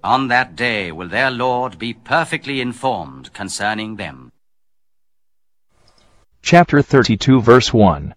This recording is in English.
On that day will their Lord be perfectly informed concerning them. Chapter 32 verse 1.